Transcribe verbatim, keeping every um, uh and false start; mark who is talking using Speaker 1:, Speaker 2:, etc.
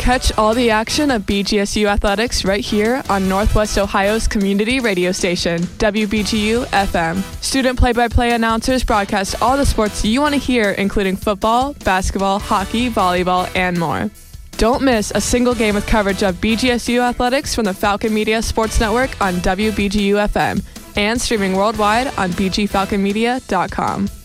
Speaker 1: Catch all the action of B G S U athletics right here on Northwest Ohio's community radio station, W B G U F M. Student play-by-play announcers broadcast all the sports you want to hear, including football, basketball, hockey, volleyball, and more. Don't miss a single game with coverage of B G S U athletics from the Falcon Media Sports Network on W B G U F M and streaming worldwide on b g falcon media dot com.